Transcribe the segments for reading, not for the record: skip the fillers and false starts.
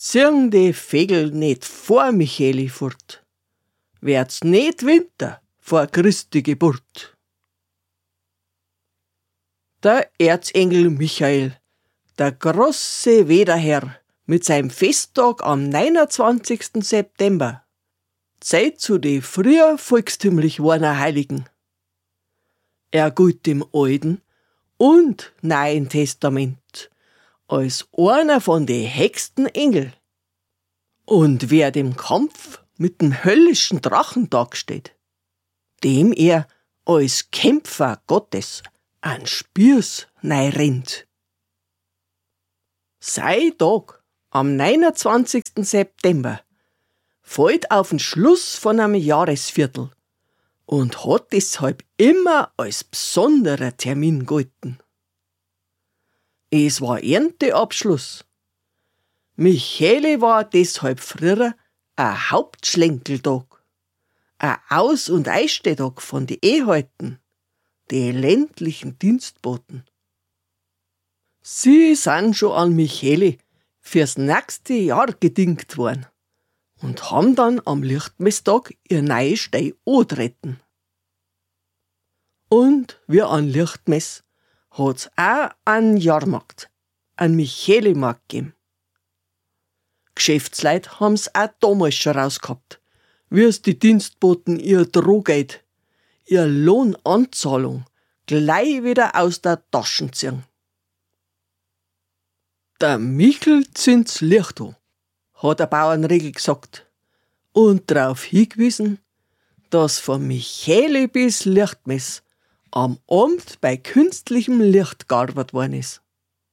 Zieh'n die Vögel nicht vor Micheli fort, werd's nicht Winter vor Christi Geburt. Der Erzengel Michael, der große Wederherr, mit seinem Festtag am 29. September, zählt zu den früher volkstümlich warner Heiligen. Er gilt im Alten und Neuen Testament als einer von den höchsten Engel. Und wer dem Kampf mit dem höllischen Drachen dasteht, dem er als Kämpfer Gottes an Spieß rennt. Sein Tag am 29. September fällt auf den Schluss von einem Jahresviertel und hat deshalb immer als besonderer Termin gegolten. Es war Ernteabschluss. Micheli war deshalb früher ein Hauptschlenkeltag, ein Aus- und Einstehtag von den Ehehalten, die ländlichen Dienstboten. Sie sind schon an Micheli fürs nächste Jahr gedingt worden und haben dann am Lichtmesstag ihr neue Stei antreten. Und wie an Lichtmess hat's auch einen Jahrmarkt, einen Michelimarkt gegeben. Geschäftsleute haben's auch damals schon rausgehabt, wie es die Dienstboten ihr Drohgeld, ihre Lohnanzahlung gleich wieder aus der Taschen ziehen. Der Michel zünd's Licht an, hat der Bauernregel gesagt und darauf hingewiesen, dass von Micheli bis Lichtmess am Abend bei künstlichem Licht gearbeitet worden ist.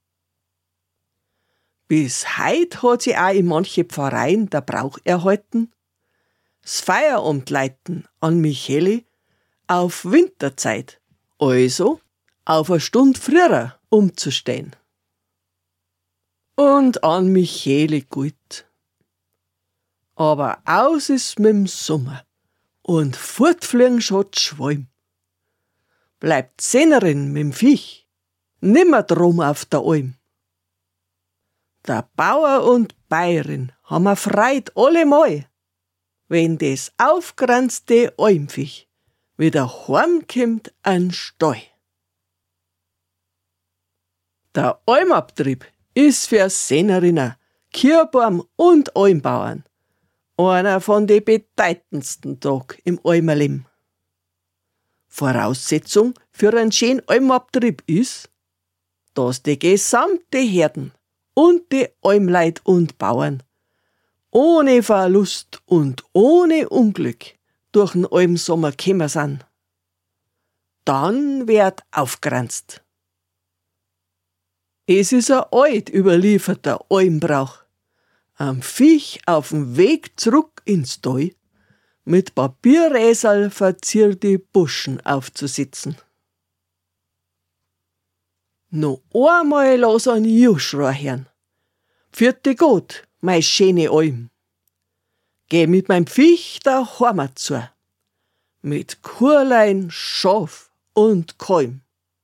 Bis heut hat sie auch in manche Pfarreien der Brauch erhalten, das Feierabendleiten an Micheli auf Winterzeit, also auf eine Stunde früher umzustehen. Und an Micheli gut. Aber aus ist mit'm Sommer und fortfliegen schon die Schwalm. Bleibt Sennerin mit'm Viech nimmer drum auf der Alm. Der Bauer und Bäuerin haben Freud allemal, wenn das aufgeranzte Almviech wieder heimkommt an Stall. Der Almabtrieb ist für Sennerinnen, Kirchbaum und Almbauern einer von den bedeutendsten Tagen im Almerleben. Voraussetzung für einen schönen Almabtrieb ist, dass die gesamte Herden und die Almleut und Bauern ohne Verlust und ohne Unglück durch den Almsommer gekommen sind. Dann wird aufgeranzt. Es ist ein alt überlieferter Almbrauch, am Viech auf dem Weg zurück ins Tal mit Papierräserl verzierte Buschen aufzusitzen. Noch einmal lass ein Juschrei hören. Vierte Gott, mei schöne Alm. Geh mit meinem Viech da Heimat zu. Mit Kurlein, Schaf und Kalm.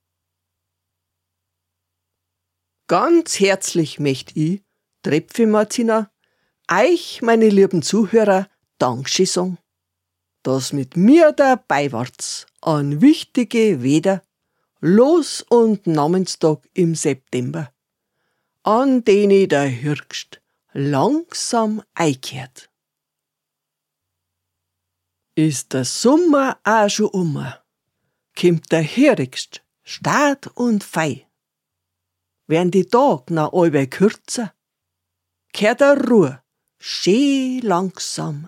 Ganz herzlich möcht ich, Trepfi Martina, euch, meine lieben Zuhörer, Dankeschön sagen, dass mit mir dabei wart's an wichtige Weder, Los- und Namenstag im September, an denen der Hirgst langsam einkehrt. Ist der Sommer auch schon kommt der Hirgst stad und fei. Werden die Tag noch allweil kürzer, kehrt der Ruhe schön langsam